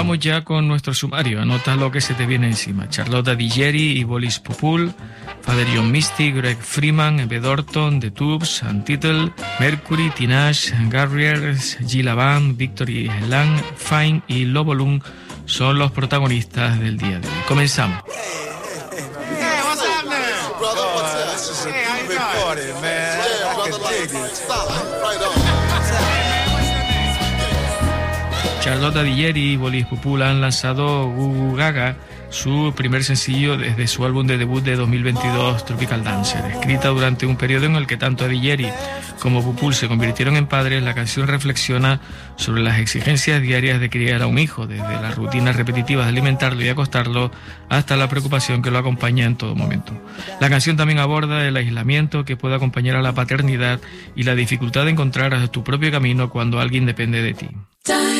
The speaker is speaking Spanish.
Vamos ya con nuestro sumario. Anota lo que se te viene encima. Charlotte Adighieri y Boris Popul, Father John Misty, Greg Freeman, Eve Orton, The Tubes, Untitled, Mercury, Tinashe, Garriers, Jill Avant, Victory Lang, Fine y Lobolung son los protagonistas del día de hoy. Comenzamos. Charlotte Adighieri y Boris Popul han lanzado Goo Goo Gaga, su primer sencillo desde su álbum de debut de 2022, Tropical Dancer. Escrita durante un periodo en el que tanto Adighieri como Popul se convirtieron en padres, la canción reflexiona sobre las exigencias diarias de criar a un hijo, desde las rutinas repetitivas de alimentarlo y acostarlo hasta la preocupación que lo acompaña en todo momento. La canción también aborda el aislamiento que puede acompañar a la paternidad y la dificultad de encontrar tu propio camino cuando alguien depende de ti.